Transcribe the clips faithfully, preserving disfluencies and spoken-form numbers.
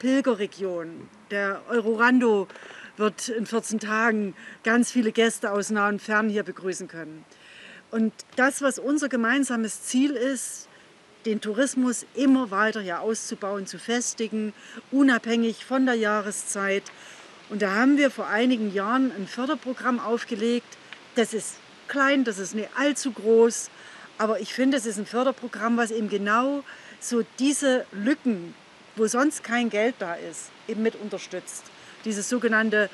Pilgerregion. Der Eurorando wird in vierzehn Tagen ganz viele Gäste aus nah und fern hier begrüßen können. Und das, was unser gemeinsames Ziel ist, den Tourismus immer weiter hier auszubauen, zu festigen, unabhängig von der Jahreszeit. Und da haben wir vor einigen Jahren ein Förderprogramm aufgelegt. Das ist klein, das ist nicht allzu groß, aber ich finde, es ist ein Förderprogramm, was eben genau so diese Lücken, wo sonst kein Geld da ist, eben mit unterstützt. Dieses sogenannte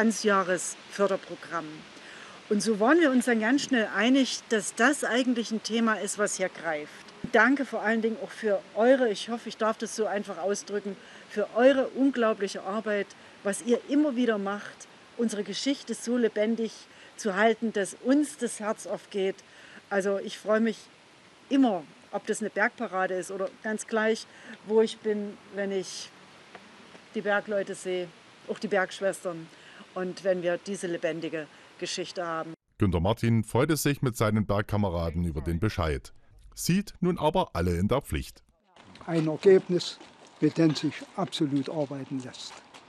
Ganzjahresförderprogramm. Und so waren wir uns dann ganz schnell einig, dass das eigentlich ein Thema ist, was hier greift. Danke vor allen Dingen auch für eure, ich hoffe, ich darf das so einfach ausdrücken, für eure unglaubliche Arbeit, was ihr immer wieder macht, unsere Geschichte so lebendig zu halten, dass uns das Herz aufgeht. Also ich freue mich immer, ob das eine Bergparade ist oder ganz gleich, wo ich bin, wenn ich die Bergleute sehe, auch die Bergschwestern und wenn wir diese lebendige Geschichte haben. Günter Martin freute sich mit seinen Bergkameraden über den Bescheid, sieht nun aber alle in der Pflicht. Ein Ergebnis, mit dem sich absolut arbeiten lässt.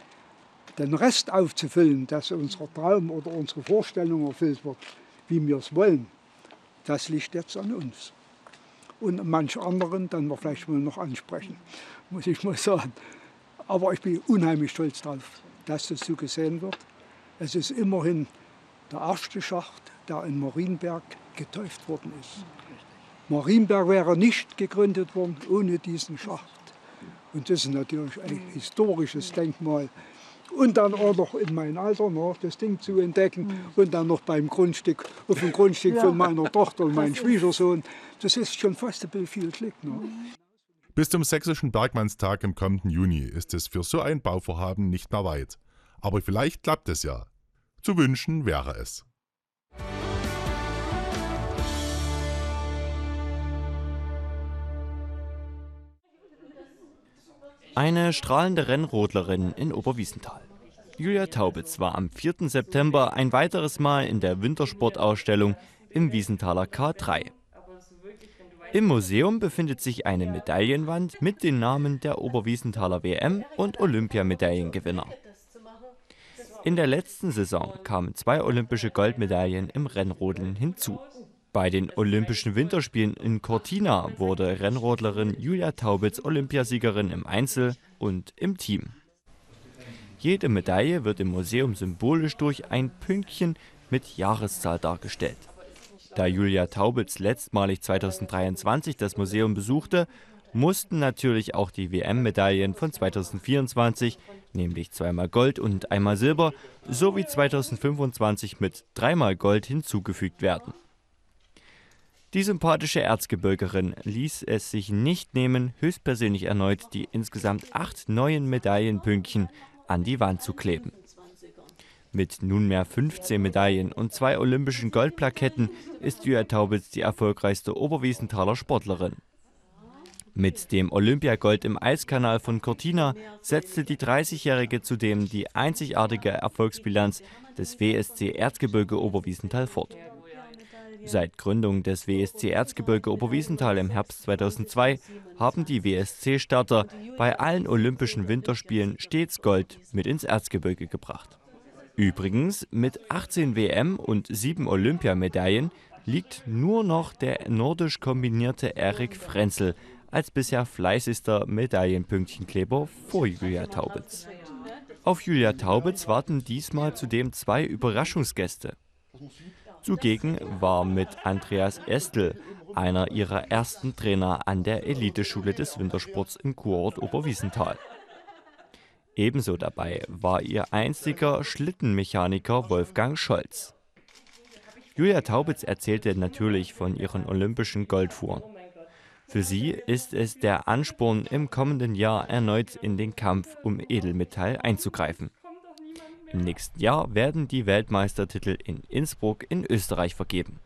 Den Rest aufzufüllen, dass unser Traum oder unsere Vorstellung erfüllt wird, wie wir es wollen, das liegt jetzt an uns. Und manche anderen, dann wir vielleicht mal noch ansprechen, muss ich mal sagen. Aber ich bin unheimlich stolz darauf, dass das so gesehen wird. Es ist immerhin der erste Schacht, der in Marienberg geteuft worden ist. Marienberg wäre nicht gegründet worden ohne diesen Schacht. Und das ist natürlich ein historisches Denkmal. Und dann auch noch in meinem Alter noch das Ding zu entdecken und dann noch beim Grundstück, auf dem Grundstück von meiner Tochter und meinem Schwiegersohn. Das ist schon fast ein bisschen viel Glück. Ne? Bis zum Sächsischen Bergmannstag im kommenden Juni ist es für so ein Bauvorhaben nicht mehr weit. Aber vielleicht klappt es ja. Zu wünschen wäre es. Eine strahlende Rennrodlerin in Oberwiesenthal. Julia Taubitz war am vierten September ein weiteres Mal in der Wintersportausstellung im Wiesenthaler K drei. Im Museum befindet sich eine Medaillenwand mit den Namen der Oberwiesenthaler W M- und Olympiamedaillengewinner. In der letzten Saison kamen zwei olympische Goldmedaillen im Rennrodeln hinzu. Bei den Olympischen Winterspielen in Cortina wurde Rennrodlerin Julia Taubitz Olympiasiegerin im Einzel und im Team. Jede Medaille wird im Museum symbolisch durch ein Pünktchen mit Jahreszahl dargestellt. Da Julia Taubitz letztmalig zweitausenddreiundzwanzig das Museum besuchte, mussten natürlich auch die W M-Medaillen von zweitausendvierundzwanzig, nämlich zweimal Gold und einmal Silber, sowie zweitausendfünfundzwanzig mit dreimal Gold hinzugefügt werden. Die sympathische Erzgebirgerin ließ es sich nicht nehmen, höchstpersönlich erneut die insgesamt acht neuen Medaillenpünktchen an die Wand zu kleben. Mit nunmehr fünfzehn Medaillen und zwei olympischen Goldplaketten ist Julia Taubitz die erfolgreichste Oberwiesenthaler Sportlerin. Mit dem Olympiagold im Eiskanal von Cortina setzte die dreißigjährige zudem die einzigartige Erfolgsbilanz des W S C Erzgebirge Oberwiesenthal fort. Seit Gründung des W S C Erzgebirge Oberwiesenthal im Herbst zweitausendzwei haben die W S C-Starter bei allen Olympischen Winterspielen stets Gold mit ins Erzgebirge gebracht. Übrigens, mit achtzehn W M- und sieben Olympiamedaillen liegt nur noch der nordisch kombinierte Erik Frenzel als bisher fleißigster Medaillenpünktchenkleber vor Julia Taubitz. Auf Julia Taubitz warten diesmal zudem zwei Überraschungsgäste. Zugegen war mit Andreas Estl, einer ihrer ersten Trainer an der Eliteschule des Wintersports in Kurort Oberwiesenthal. Ebenso dabei war ihr einstiger Schlittenmechaniker Wolfgang Scholz. Julia Taubitz erzählte natürlich von ihren olympischen Goldfuhren. Für sie ist es der Ansporn, im kommenden Jahr erneut in den Kampf um Edelmetall einzugreifen. Im nächsten Jahr werden die Weltmeistertitel in Innsbruck in Österreich vergeben.